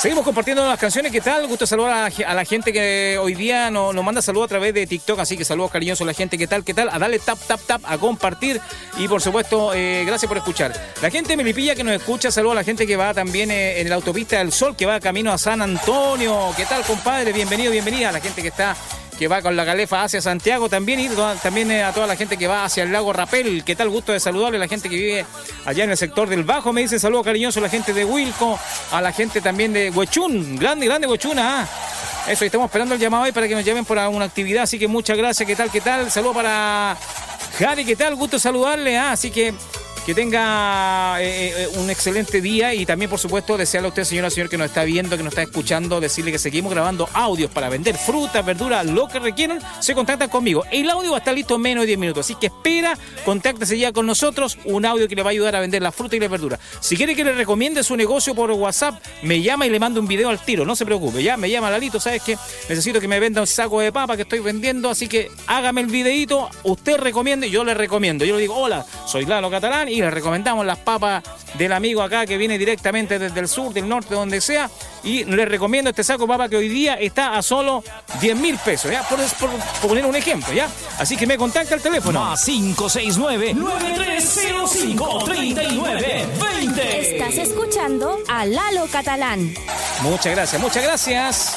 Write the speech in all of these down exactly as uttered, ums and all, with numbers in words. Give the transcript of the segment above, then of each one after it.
Seguimos compartiendo las canciones. ¿Qué tal? Gusto saludar a, a la gente que hoy día nos, nos manda saludos a través de TikTok. Así que saludos cariñosos a la gente. ¿Qué tal? ¿Qué tal? A darle tap, tap, tap, a compartir. Y por supuesto, eh, gracias por escuchar. La gente de Melipilla que nos escucha. Saludos a la gente que va también eh, en la autopista del Sol, que va camino a San Antonio. ¿Qué tal, compadre? Bienvenido, bienvenida. A la gente que está... que va con la Calefa hacia Santiago también, y también a toda la gente que va hacia el lago Rapel. ¿Qué tal? Gusto de saludarle a la gente que vive allá en el sector del Bajo. Me dicen saludos cariñosos a la gente de Wilco, a la gente también de Huechún, grande, grande Huechuna. ¿Ah? Eso, estamos esperando el llamado ahí para que nos llamen por alguna actividad, así que muchas gracias. ¿Qué tal? ¿Qué tal? Saludos para Jari, ¿qué tal? Gusto de saludarle. ¿Ah? Así que que tenga eh, un excelente día, y también, por supuesto, desearle a usted, señora, señor, que nos está viendo, que nos está escuchando, decirle que seguimos grabando audios para vender frutas, verduras, lo que requieran. Se contactan conmigo. El audio va a estar listo en menos de diez minutos, así que espera, contáctese ya con nosotros, un audio que le va a ayudar a vender la fruta y la verdura. Si quiere que le recomiende su negocio por WhatsApp, me llama y le mando un video al tiro, no se preocupe, ya me llama Lalito, ¿sabes qué? Necesito que me venda un saco de papa que estoy vendiendo, así que hágame el videito, usted recomiende, yo le recomiendo. Yo le digo, hola, soy Lalo Catalán, y les recomendamos las papas del amigo acá que viene directamente desde el sur, del norte, donde sea, y les recomiendo este saco de papa que hoy día está a solo diez mil pesos, ¿ya? Por, por, por poner un ejemplo, ¿ya? Así que me contacta el teléfono. Más cinco seis nueve, nueve tres cero cinco, tres nueve dos cero. Estás escuchando a Lalo Catalán. Muchas gracias, muchas gracias.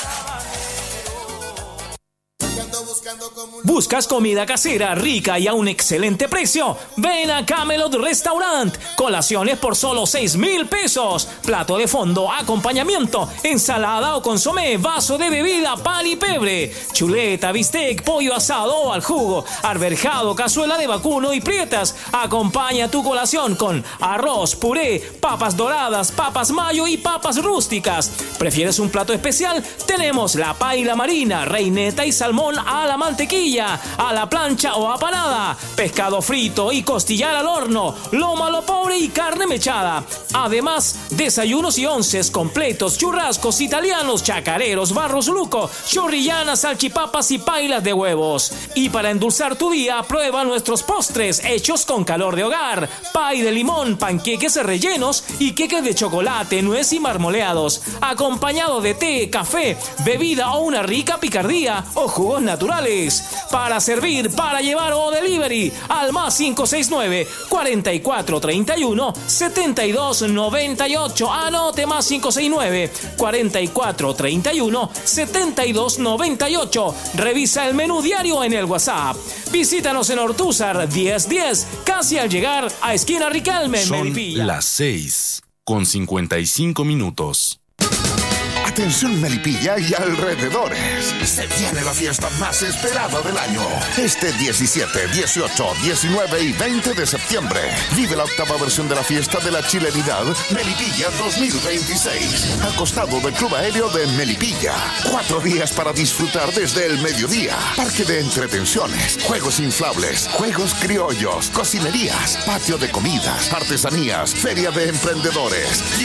¿Buscas comida casera, rica y a un excelente precio? Ven a Camelot Restaurant. Colaciones por solo seis mil pesos. Plato de fondo, acompañamiento, ensalada o consomé, vaso de bebida, pan y pebre. Chuleta, bistec, pollo asado o al jugo, arberjado, cazuela de vacuno y prietas. Acompaña tu colación con arroz, puré, papas doradas, papas mayo y papas rústicas. ¿Prefieres un plato especial? Tenemos la paila marina, reineta y salmón a la mantequilla, a la plancha o apanada, pescado frito y costillar al horno, lomo a lo pobre y carne mechada. Además, desayunos y onces completos, churrascos italianos, chacareros, barros luco, chorrillanas, salchipapas y pailas de huevos. Y para endulzar tu día, prueba nuestros postres hechos con calor de hogar: pay de limón, panqueques rellenos y queques de chocolate, nuez y marmoleados, acompañado de té, café, bebida o una rica picardía o jugos naturales. Para servir, para llevar o delivery, al más cinco seis nueve, cuarenta y cuatro treinta y uno, setenta y dos noventa y ocho. Anote: más cinco seis nueve, cuarenta y cuatro treinta y uno, setenta y dos noventa y ocho. Revisa el menú diario en el WhatsApp. Visítanos en Ortúzar diez diez, casi al llegar a esquina Riquelme, en Melipilla. Son las seis con cincuenta y cinco minutos. Atención Melipilla y alrededores. Se viene la fiesta más esperada del año. Este diecisiete, dieciocho, diecinueve y veinte de septiembre. Vive la octava versión de la fiesta de la chilenidad Melipilla dos mil veintiséis. Al costado del Club Aéreo de Melipilla. Cuatro días para disfrutar desde el mediodía. Parque de entretenciones, juegos inflables, juegos criollos, cocinerías, patio de comidas, artesanías, feria de emprendedores,